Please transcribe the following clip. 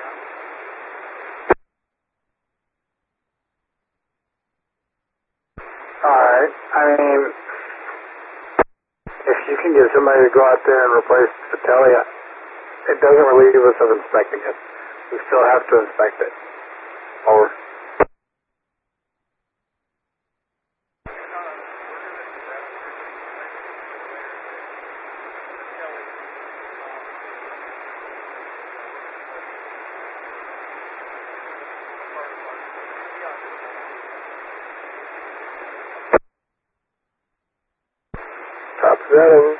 Alright, I mean, if you can get somebody to go out there and replace the telly, it doesn't relieve us of inspecting it. We still have to inspect it. Over. Copy that, over.